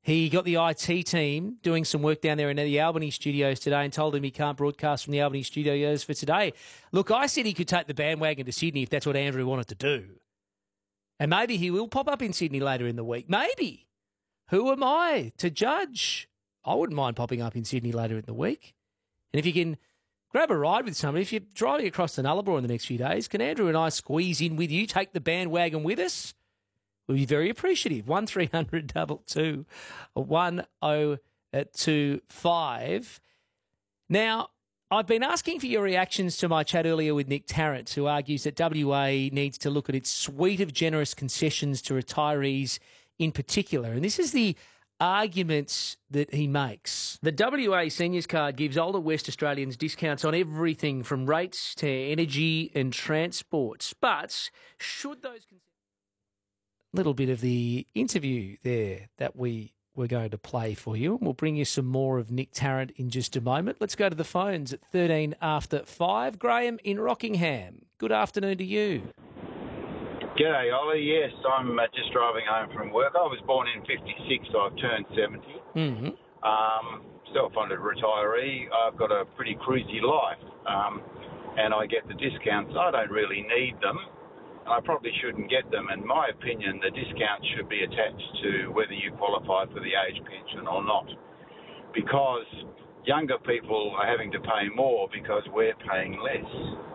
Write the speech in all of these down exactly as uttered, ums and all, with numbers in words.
He got the I T team doing some work down there in the Albany studios today and told him he can't broadcast from the Albany studios for today. Look, I said he could take the bandwagon to Sydney if that's what Andrew wanted to do. And maybe he will pop up in Sydney later in the week. Maybe. Who am I to judge? I wouldn't mind popping up in Sydney later in the week. And if you can grab a ride with somebody, if you're driving across the Nullarbor in the next few days, can Andrew and I squeeze in with you, take the bandwagon with us? We'll be very appreciative. one three hundred two two one oh two five. Now, I've been asking for your reactions to my chat earlier with Nick Tarrant, who argues that W A needs to look at its suite of generous concessions to retirees in particular. And this is the arguments that he makes. The W A Seniors Card gives older West Australians discounts on everything from rates to energy and transport. But should those... little bit of the interview there that we were going to play for you. We'll bring you some more of Nick Tarrant in just a moment. Let's go to the phones at thirteen after five. Graham in Rockingham. Good afternoon to you. G'day, Ollie. Yes, I'm uh, just driving home from work. I was born in fifty-six, so I've turned seventy. Mm-hmm. Um, self-funded retiree. I've got a pretty cruisy life, um, and I get the discounts. I don't really need them. I probably shouldn't get them. In my opinion, the discount should be attached to whether you qualify for the age pension or not, because younger people are having to pay more because we're paying less.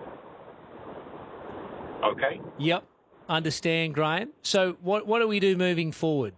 Okay? Yep. Understand, Graham. So what what do we do moving forward?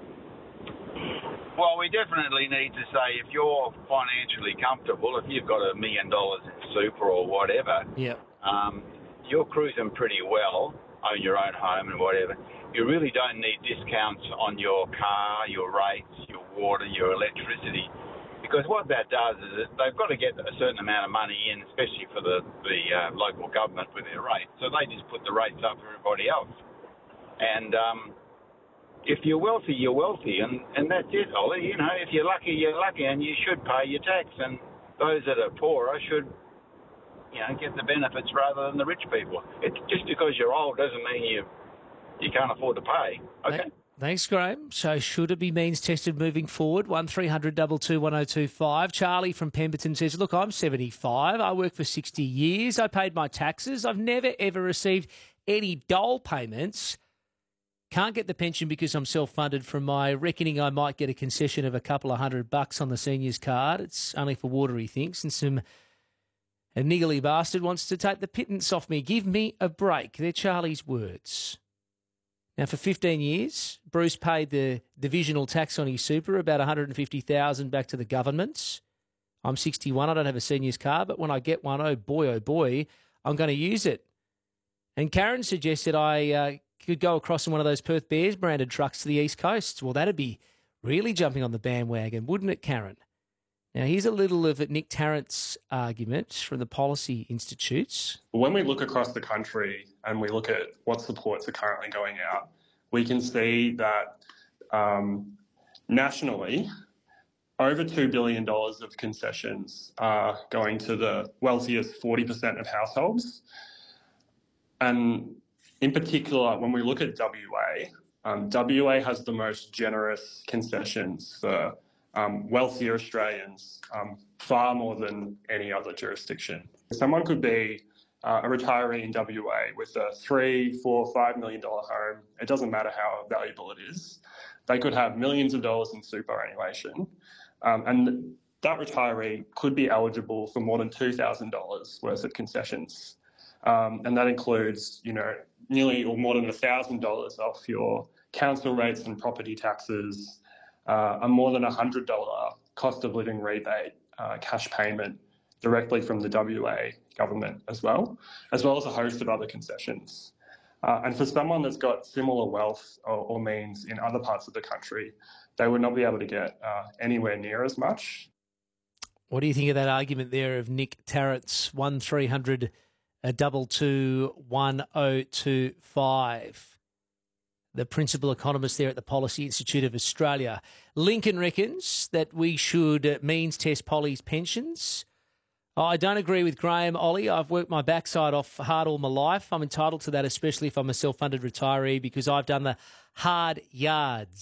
Well, we definitely need to say if you're financially comfortable, if you've got a million dollars in super or whatever, yep. um, you're cruising pretty well, own your own home and whatever. You really don't need discounts on your car, your rates, your water, your electricity, because what that does is that they've got to get a certain amount of money in, especially for the, the uh, local government with their rates. So they just put the rates up for everybody else. And um, if you're wealthy, you're wealthy, and, and that's it, Ollie. You know, if you're lucky, you're lucky, and you should pay your tax. And those that are poorer should, you know, get the benefits rather than the rich people. It's just because you're old doesn't mean you you can't afford to pay. Okay. Thanks, Graham. So should it be means tested moving forward? one three hundred two two one oh two five. Charlie from Pemberton says, look, I'm seventy-five. I worked for sixty years. I paid my taxes. I've never, ever received any dole payments. Can't get the pension because I'm self-funded. From my reckoning, I might get a concession of a couple of hundred bucks on the seniors card. It's only for water, he thinks, and some... A niggly bastard wants to take the pittance off me. Give me a break. They're Charlie's words. Now, for fifteen years, Bruce paid the divisional tax on his super, about one hundred fifty thousand dollars back to the government. I'm sixty-one. I don't have a seniors card, but when I get one, oh boy, oh boy, I'm going to use it. And Karen suggested I uh, could go across in one of those Perth Bears branded trucks to the East Coast. Well, that'd be really jumping on the bandwagon, wouldn't it, Karen? Now, here's a little of Nick Tarrant's argument from the Policy Institutes. When we look across the country and we look at what supports are currently going out, we can see that um, nationally, over two billion dollars of concessions are going to the wealthiest forty percent of households. And in particular, when we look at W A, um, W A has the most generous concessions for Um, wealthier Australians, um, far more than any other jurisdiction. Someone could be uh, a retiree in W A with a three, four, five million dollar home. It doesn't matter how valuable it is. They could have millions of dollars in superannuation, um, and that retiree could be eligible for more than two thousand dollars worth of concessions, um, and that includes, you know, nearly or more than a thousand dollars off your council rates and property taxes. Uh, a more than one hundred dollars cost of living rebate uh, cash payment directly from the W A government as well, as well as a host of other concessions. Uh, and for someone that's got similar wealth or, or means in other parts of the country, they would not be able to get uh, anywhere near as much. What do you think of that argument there of Nick Tarrant's one three hundred two two one oh two five? The principal economist there at the Policy Institute of Australia. Lincoln reckons that we should means test Polly's pensions. Oh, I don't agree with Graham, Ollie. I've worked my backside off hard all my life. I'm entitled to that, especially if I'm a self-funded retiree, because I've done the hard yards.